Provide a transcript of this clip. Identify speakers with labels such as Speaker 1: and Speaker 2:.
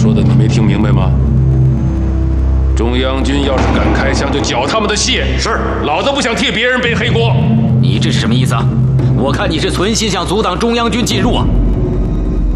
Speaker 1: 说的你没听明白吗？中央军要是敢开枪，就缴他们的械。
Speaker 2: 是，
Speaker 1: 老子不想替别人背黑锅。
Speaker 3: 你这是什么意思啊？我看你是存心想阻挡中央军进入啊！